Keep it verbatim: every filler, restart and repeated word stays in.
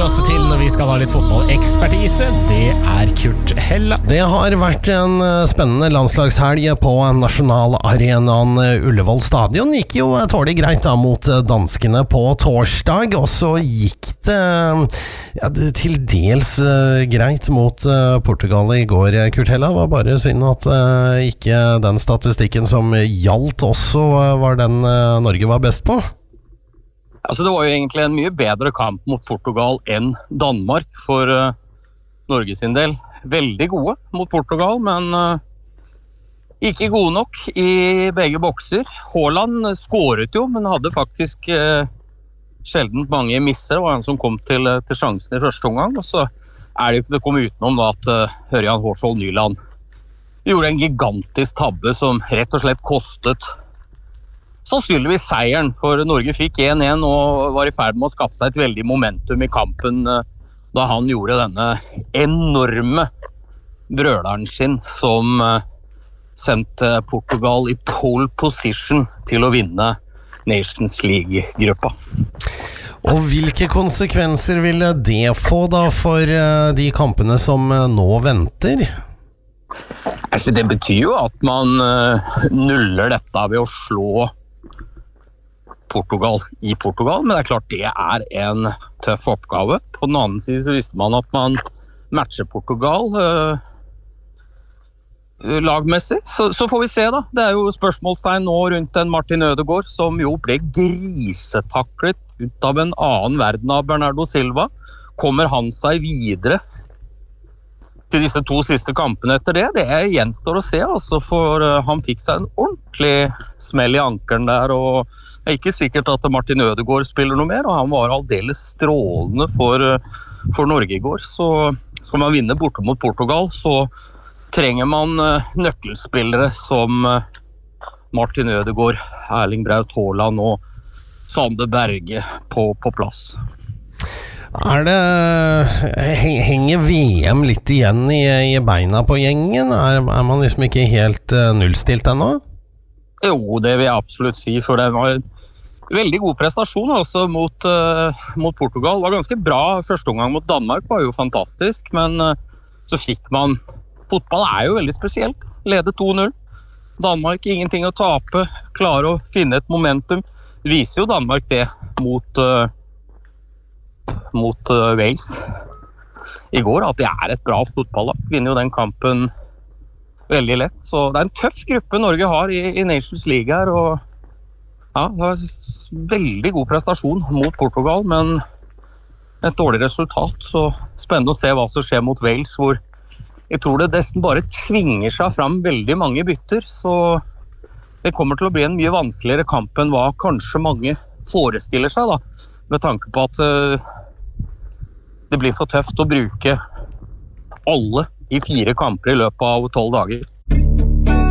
oss til når vi skal ha litt fotballekspertise. Det er Kurt Hella. Det har vært en spennende landslagshelg på nasjonalarenaen Ullevål stadion. Gikk jo tålig greit da mot danskene på torsdag, og så gikk det ja, til dels greit mot Portugal i går. Kurt Hella, var bare synd at ikke den statistikken som gjaldt også var den Norge var best på. Altså, det var jo egentlig en mye bedre kamp mot Portugal enn Danmark for uh, Norge sin del. Veldig gode mot Portugal, men uh, ikke gode nok i begge bokser. Haaland skåret jo, men hadde faktisk uh, sjelden mange misser. Det var han som kom til, uh, til sjansen i første omgang, og så er det jo ikke det å komme utenom da, at uh, Ørjan Hårsvold Nyland gjorde en gigantisk tabbe som rett og slett kostet sannsynligvis seieren, for Norge fikk en en og var i ferd med å skaffe seg et veldig momentum i kampen da han gjorde denne enorme brøleren sin som sendte Portugal i pole position til å vinne Nations League-gruppa. Og hvilke konsekvenser ville det få da for de kampene som nå venter? Altså, det betyr jo at man nuller dette ved å slå Portugal i Portugal, men det er klart det er en tøff oppgave. På den annen side så visste man at man matcher Portugal uh, lagmessig, så, så får vi se da. Det er jo spørsmålstegn nå rundt en Martin Ødegaard som jo ble grisetaklet ut av en annen verden av Bernardo Silva. Kommer han seg videre til disse to siste kampene etter det? Det gjenstår å se, altså, for uh, han fikk seg en ordentlig smell i ankeren der, og det er ikke sikkert at Martin Ødegaard spiller noe mer, og han var aldeles strålende for, for Norge i går. Så skal man vinne borte mot Portugal, så trenger man nøkkelspillere som Martin Ødegaard, Erling Braut Haaland og Sander Berge på, på plass. Er det, henger V M litt igjen i, i beina på gjengen? Er, er man liksom ikke helt uh, nullstilt ennå? Jo, det vil jeg absolutt si, for det var en veldig god prestasjon altså, mot, uh, mot Portugal. Det var ganske bra. Første omgang mot Danmark var jo fantastisk, men uh, så fikk man... Fotball er jo veldig spesielt. Lede to null. Danmark, ingenting å tape. Klare å finne et momentum. Det viser jo Danmark det mot, uh, mot uh, Wales i går, at det er et bra fotball. Da. Vinner jo den kampen veldig lett. Så det er en tøff gruppe Norge har i, i Nations League her, og ja, det var en veldig god prestasjon mot Portugal, men et dårlig resultat. Så spennende å se hva som skjer mot Wales, hvor jeg tror det nesten bare tvinger seg fram veldig mange bytter, så det kommer til å bli en mye vanskeligere kamp enn hva kanskje mange forestiller seg, da, med tanke på at uh, det blir for tøft å bruke alle i fire kamper i løpet av tolv dager.